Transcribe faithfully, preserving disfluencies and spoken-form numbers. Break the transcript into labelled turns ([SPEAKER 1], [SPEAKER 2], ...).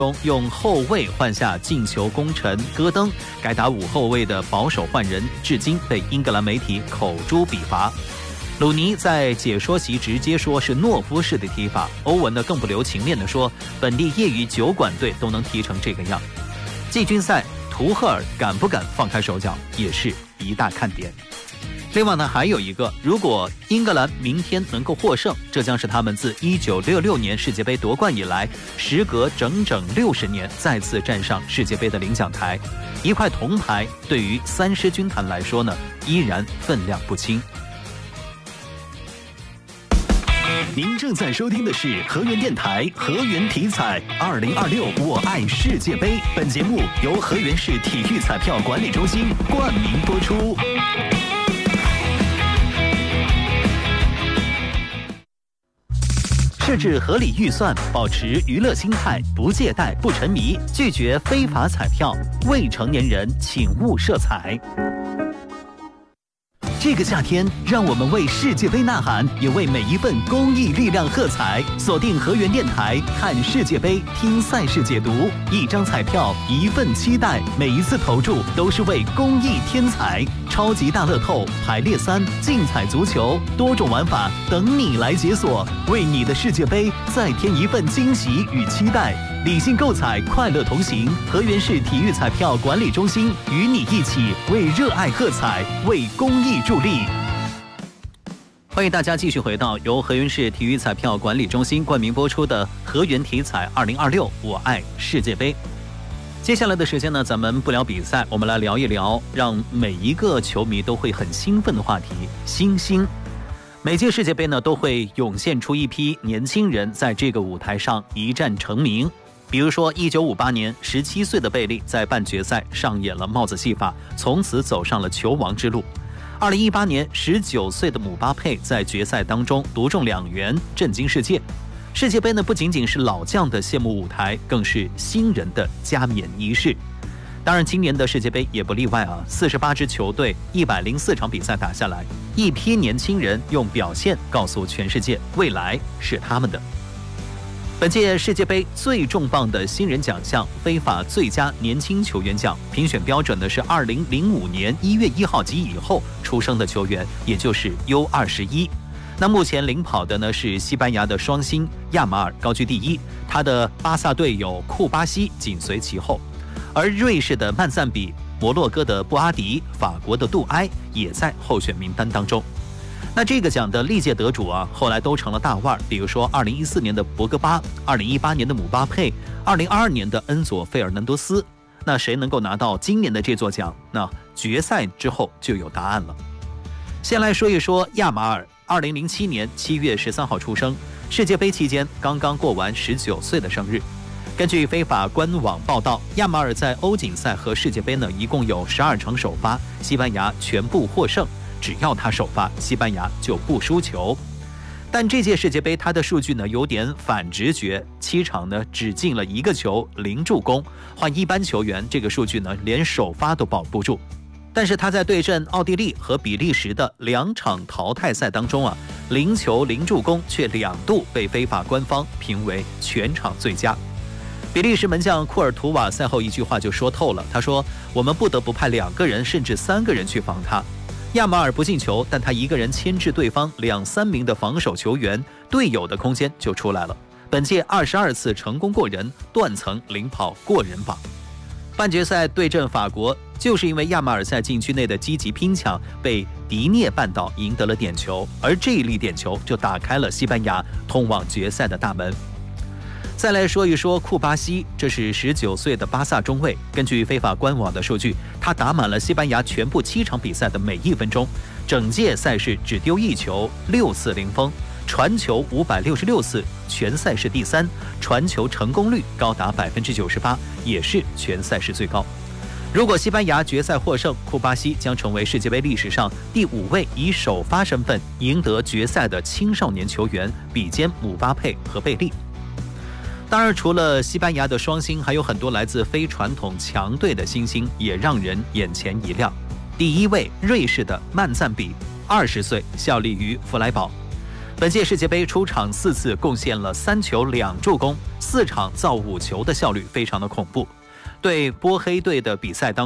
[SPEAKER 1] 中用后卫换下进球功臣戈登，该打五后卫的保守换人，至今被英格兰媒体口诛笔伐。鲁尼在解说席直接说是懦夫式的踢法，欧文呢更不留情面地说，本地业余酒馆队都能踢成这个样。季军赛，图赫尔敢不敢放开手脚，也是一大看点。另外呢，还有一个，如果英格兰明天能够获胜，这将是他们自一九六六年世界杯夺冠以来，时隔整整六十年再次站上世界杯的领奖台。一块铜牌对于三狮军团来说呢，依然分量不轻。
[SPEAKER 2] 您正在收听的是河源电台河源体彩二零二六我爱世界杯，本节目由河源市体育彩票管理中心冠名播出。设置合理预算，保持娱乐心态，不借贷不沉迷，拒绝非法彩票，未成年人请勿涉彩。这个夏天，让我们为世界杯呐喊，也为每一份公益力量喝彩。锁定河源电台，看世界杯，听赛事解读。一张彩票，一份期待，每一次投注都是为公益添彩。超级大乐透、排列三、竞彩足球，多种玩法等你来解锁，为你的世界杯再添一份惊喜与期待。理性购彩，快乐同行。河源市体育彩票管理中心与你一起为热爱喝彩，为公益助力。
[SPEAKER 1] 欢迎大家继续回到由河源市体育彩票管理中心冠名播出的河源体彩二零二六我爱世界杯。接下来的时间呢，咱们不聊比赛，我们来聊一聊让每一个球迷都会很兴奋的话题——新星。每届世界杯呢，都会涌现出一批年轻人在这个舞台上一战成名。比如说一九五八年，十七岁的贝利在半决赛上演了帽子戏法，从此走上了球王之路。二零一八年，十九岁的姆巴佩在决赛当中独中两元，震惊世界。世界杯呢，不仅仅是老将的谢幕舞台，更是新人的加冕仪式。当然，今年的世界杯也不例外啊！四十八支球队，一百零四场比赛打下来，一批年轻人用表现告诉全世界，未来是他们的。本届世界杯最重磅的新人奖项——非法最佳年轻球员奖，评选标准呢是二零零五年一月一号及以后出生的球员，也就是 U 二十一。那目前领跑的呢是西班牙的双星亚马尔高居第一，他的巴萨队友库巴西紧随其后，而瑞士的曼赞比、摩洛哥的布阿迪、法国的杜埃也在候选名单当中。那这个奖的历届得主啊，后来都成了大腕，比如说二零一四年的博格巴、二零一八年的姆巴佩、二零二二年的恩佐费尔南多斯。那谁能够拿到今年的这座奖？那决赛之后就有答案了。先来说一说亚马尔，二零零七年七月十三号出生，世界杯期间刚刚过完十九岁的生日。根据非法官网报道，亚马尔在欧锦赛和世界杯呢，一共有十二场首发，西班牙全部获胜。只要他首发，西班牙就不输球。但这届世界杯他的数据呢有点反直觉，七场呢只进了一个球，零助攻。换一般球员，这个数据呢连首发都保不住。但是他在对阵奥地利和比利时的两场淘汰赛当中啊，零球零助攻，却两度被非法官方评为全场最佳。比利时门将库尔图瓦赛后一句话就说透了，他说：“我们不得不派两个人甚至三个人去防他。”亚马尔不进球，但他一个人牵制对方两三名的防守球员，队友的空间就出来了。本届二十二次成功过人，断层领跑过人榜。半决赛对阵法国，就是因为亚马尔在禁区内的积极拼抢，被迪涅绊倒，赢得了点球，而这一粒点球就打开了西班牙通往决赛的大门。再来说一说库巴西，这是十九岁的巴萨中卫。根据非法官网的数据，他打满了西班牙全部七场比赛的每一分钟，整届赛事只丢一球，六次零封，传球五百六十六次，全赛是第三，传球成功率高达百分之九十八，也是全赛事最高。如果西班牙决赛获胜，库巴西将成为世界杯历史上第五位以首发身份赢得决赛的青少年球员，比肩姆巴佩和贝利。当然，除了西班牙的双星，还有很多来自非传统强队的新星，也让人眼前一亮。第一位，瑞士的曼赞比，二十岁，效力于弗莱堡。 本届世界杯出场四次，贡献了三球两助攻，四场造五球的效率非常的恐怖。对波黑队的比赛当